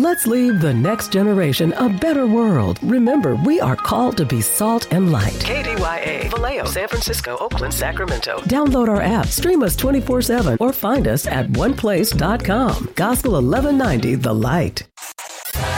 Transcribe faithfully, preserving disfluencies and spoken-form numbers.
Let's leave the next generation a better world. Remember, we are called to be salt and light. K D Y A, Vallejo, San Francisco, Oakland, Sacramento. Download our app, stream us twenty-four seven, or find us at one place dot com. Gospel eleven ninety, The Light.